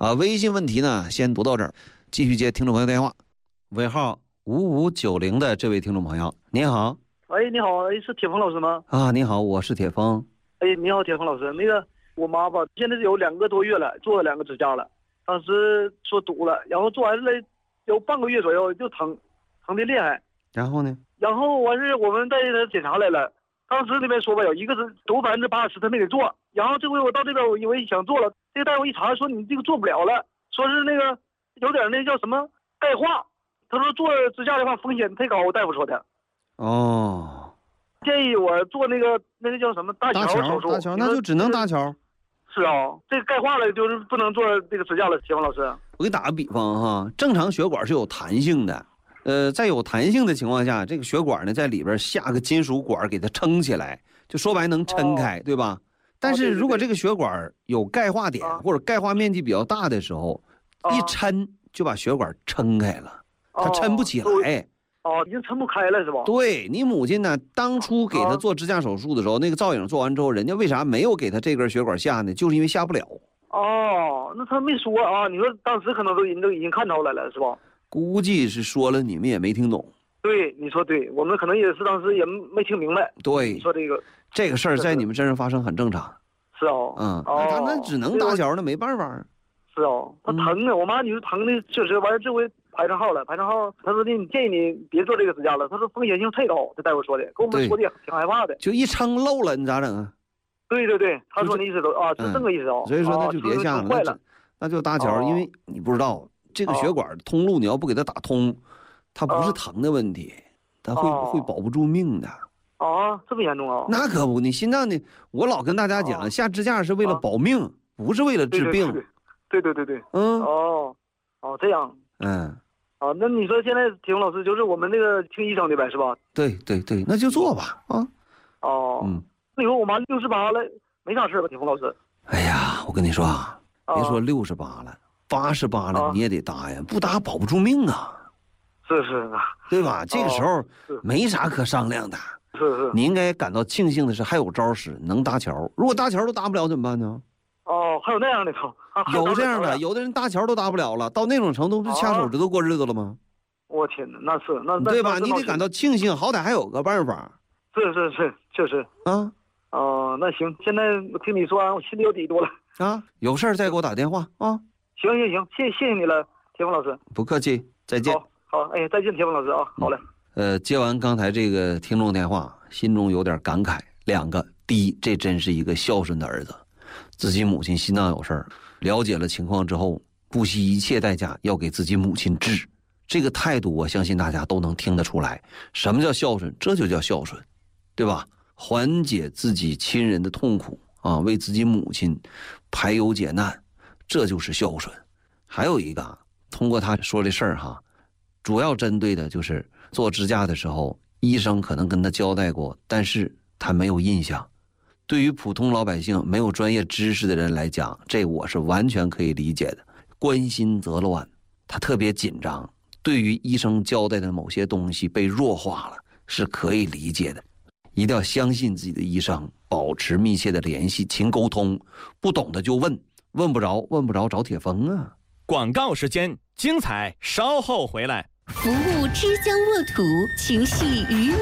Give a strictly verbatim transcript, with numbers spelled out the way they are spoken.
啊，微信问题呢先读到这儿，继续接听众朋友电话。尾号五五九零的这位听众朋友，您好。 哎，你好，哎，是铁峰老师吗？ 啊，你好，我是铁峰。 哎，你好，铁峰老师。那个我妈吧，现在是有两个多月了，做了两个指甲了，当时说堵了，然后做完了有半个月左右就疼，疼的厉害。 然后呢？ 然后完事我们带他检查来了，当时那边说吧，有一个是堵百分之八十，他没给做。然后这回我到这边，我以为想做了，这个大夫一查说你这个做不了了，说是那个有点那叫什么钙化，他说做指甲的话风险太高，大夫说的。 哦， 建议我做那个那个叫什么搭桥手术。 搭桥，那就只能搭桥。 是啊，这个钙化了就是不能做这个指甲了，铁峰老师。 我给你打个比方哈，正常血管是有弹性的，呃，在有弹性的情况下，这个血管呢在里边下个金属管给它撑起来，就说白能抻开，哦、对吧？但是如果这个血管有钙化点、哦、或者钙化面积比较大的时候，哦、一抻就把血管撑开了，它抻不起来。 哦，已经撑不开了是吧？ 对，你母亲呢，当初给她做支架手术的时候，哦、那个造影做完之后，人家为啥没有给她这根血管下呢？就是因为下不了。 哦，那他没说啊？你说当时可能都人都已经看出来了是吧？ 估计是说了，你们也没听懂。 对，你说对，我们可能也是当时也没听明白。 对， 你说这个这个事儿在你们身上发生很正常。 是哦， 嗯， 哦、 那那只能搭桥，那没办法。 是哦，他疼啊！嗯、我妈你说疼的确实，完了这回排上号了，排上号，他说的你建议你别做这个指甲了，他说风险性太高，这大夫说的，跟我们说的挺害怕的。 就一撑漏了，你咋整啊？ 对对对，他说的意思都啊，是这个意思哦。 所以说那就别下了，那就那就搭桥，因为你不知道这个血管通路，你要不给它打通，它不是疼的问题，它会会保不住命的。 啊，这么严重啊？ 那可不，你心脏的，我老跟大家讲，下支架是为了保命，不是为了治病。 对对对对， 嗯， 哦，哦这样， 嗯， 啊，那你说现在铁峰老师就是我们那个听医生的呗，是吧？ 对对对，那就做吧，啊， 哦， 嗯， 那以后我妈六十八了，没啥事吧，铁峰老师？ 哎呀，我跟你说啊，别说六十八了，八十八了你也得搭呀，不搭保不住命啊。 是是啊， 对吧？这个时候没啥可商量的。 是是， 你应该感到庆幸的是还有招使，能搭桥。如果搭桥都搭不了怎么办呢？ 哦，还有那样的头， 有这样的，有的人搭桥都搭不了了，到那种程度不是掐手指头过日子了吗？ 我天哪，那是那对吧？你得感到庆幸，好歹还有个办法。 是是是，确实啊。 哦，那行，现在我听你说完，我心里有底多了啊。有事再给我打电话啊。 行行行，谢谢谢你了，铁峰老师。 不客气，再见。 好，好，哎，再见，铁峰老师啊，好嘞。 呃，接完刚才这个听众电话，心中有点感慨。两个，第一，这真是一个孝顺的儿子，自己母亲心脏有事儿，了解了情况之后，不惜一切代价要给自己母亲治。这个态度，我相信大家都能听得出来。什么叫孝顺？这就叫孝顺，对吧？缓解自己亲人的痛苦啊，为自己母亲排忧解难，这就是孝顺。还有一个，通过他说这事儿哈，主要针对的就是做支架的时候，医生可能跟他交代过，但是他没有印象。对于普通老百姓没有专业知识的人来讲，这我是完全可以理解的。关心则乱，他特别紧张，对于医生交代的某些东西被弱化了，是可以理解的。一定要相信自己的医生，保持密切的联系，勤沟通，不懂的就问，问不着问不着找铁峰啊。 广告时间，精彩稍后回来。 服务之江沃土，情系鱼